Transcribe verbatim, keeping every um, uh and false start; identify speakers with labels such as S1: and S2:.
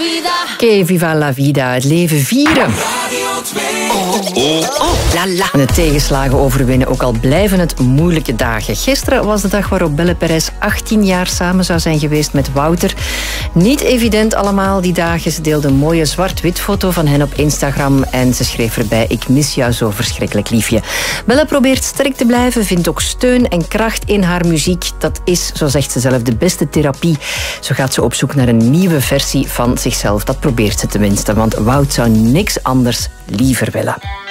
S1: Que viva la vida, het leven vieren. Oh, oh, oh, la la. En het tegenslagen overwinnen, ook al blijven het moeilijke dagen. Gisteren was de dag waarop Belle Perez achttien jaar samen zou zijn geweest met Wouter. Niet evident allemaal die dagen. Ze deelde een mooie zwart-wit foto van hen op Instagram en ze schreef erbij: ik mis jou zo verschrikkelijk, liefje. Belle probeert sterk te blijven, vindt ook steun en kracht in haar muziek. Dat is, zo zegt ze zelf, de beste therapie. Zo gaat ze op zoek naar een nieuwe versie van zichzelf. Dat probeert ze tenminste, want Wout zou niks anders liever willen.